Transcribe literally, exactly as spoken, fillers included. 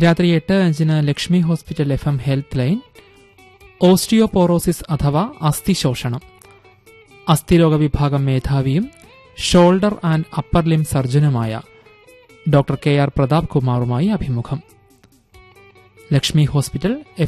രാത്രി എട്ട് അഞ്ചിന് Lakshmi hospital F M health line osteoporosis അഥവാ അസ്ഥിശോഷണം. അസ്ഥിരോഗ വിഭാഗം മേധാവിയും shoulder and upper ലിം സർജനുമായ doctor K R Pratap കുമാറുമായി അഭിമുഖം. ലക്ഷ്മി ഹോസ്പിറ്റൽ